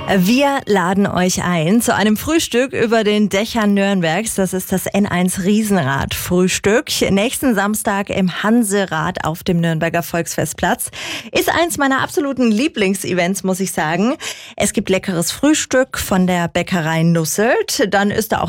Wir laden euch ein zu einem Frühstück über den Dächern Nürnbergs. Das ist das N1 Riesenrad-Frühstück. Nächsten Samstag im Hanserad auf dem Nürnberger Volksfestplatz. Ist eins meiner absoluten Lieblingsevents, muss ich sagen. Es gibt leckeres Frühstück von der Bäckerei Nusselt. Dann ist da auch